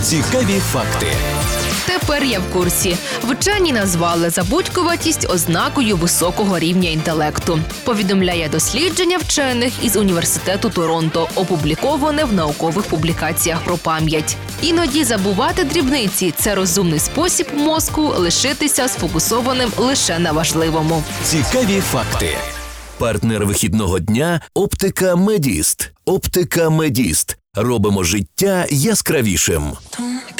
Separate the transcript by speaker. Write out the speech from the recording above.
Speaker 1: Цікаві факти.
Speaker 2: Тепер я в курсі. Вчені назвали забудькуватість ознакою високого рівня інтелекту. Повідомляє дослідження вчених із Університету Торонто, опубліковане в наукових публікаціях про пам'ять. Іноді забувати дрібниці – це розумний спосіб мозку лишитися сфокусованим лише на важливому.
Speaker 1: Цікаві факти. Партнер вихідного дня – Оптика Медіст. Оптика Медіст. Робимо життя яскравішим.